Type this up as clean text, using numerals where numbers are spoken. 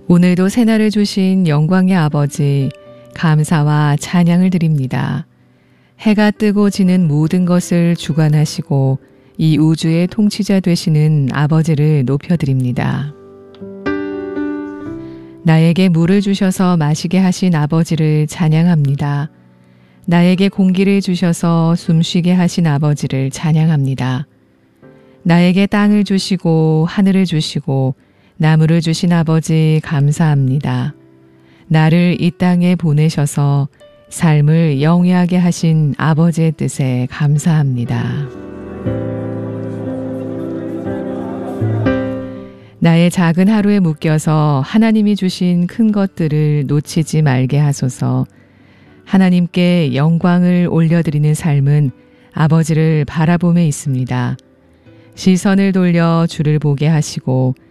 오늘도 새날을 주신 영광의 아버지, 감사와 찬양을 드립니다. 해가 뜨고 지는 모든 것을 주관하시고 이 우주의 통치자 되시는 아버지를 높여드립니다. 나에게 물을 주셔서 마시게 하신 아버지를 찬양합니다. 나에게 공기를 주셔서 숨쉬게 하신 아버지를 찬양합니다. 나에게 땅을 주시고 하늘을 주시고 나무를 주신 아버지 감사합니다. 나를 이 땅에 보내셔서 삶을 영위하게 하신 아버지의 뜻에 감사합니다. 나의 작은 하루에 묶여서 하나님이 주신 큰 것들을 놓치지 말게 하소서. 하나님께 영광을 올려드리는 삶은 아버지를 바라봄에 있습니다. 시선을 돌려 주를 보게 하시고